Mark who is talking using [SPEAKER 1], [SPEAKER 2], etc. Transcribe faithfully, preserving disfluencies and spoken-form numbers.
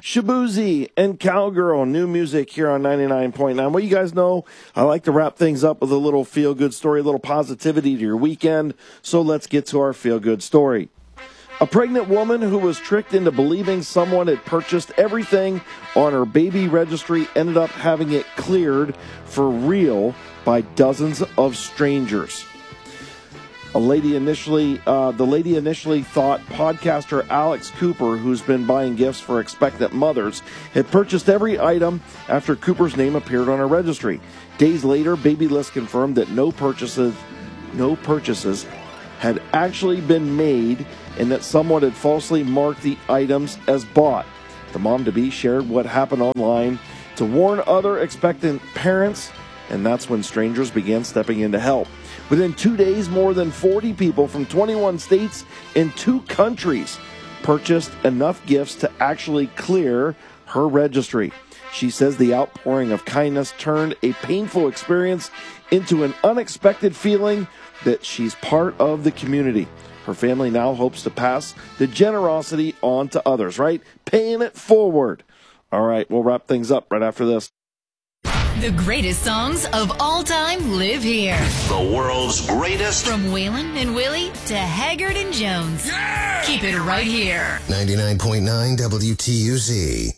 [SPEAKER 1] Shabuzi and Cowgirl, new music here on ninety-nine point nine. Well, you guys know I like to wrap things up with a little feel-good story, a little positivity to your weekend. So let's get to our feel-good story. A pregnant woman who was tricked into believing someone had purchased everything on her baby registry ended up having it cleared for real by dozens of strangers. A lady initially, uh, the lady initially thought podcaster Alex Cooper, who's been buying gifts for expectant mothers, had purchased every item after Cooper's name appeared on her registry. Days later, Babylist confirmed that no purchases, no purchases had actually been made and that someone had falsely marked the items as bought. The mom-to-be shared what happened online to warn other expectant parents, and that's when strangers began stepping in to help. Within two days, more than forty people from twenty-one states and two countries purchased enough gifts to actually clear her registry. She says the outpouring of kindness turned a painful experience into an unexpected feeling that she's part of the community. Her family now hopes to pass the generosity on to others, right? Paying it forward. All right, we'll wrap things up right after this.
[SPEAKER 2] The greatest songs of all time live here.
[SPEAKER 3] The world's greatest.
[SPEAKER 2] From Waylon and Willie to Haggard and Jones.
[SPEAKER 3] Yeah!
[SPEAKER 2] Keep it right here.
[SPEAKER 4] ninety-nine point nine W T U Z.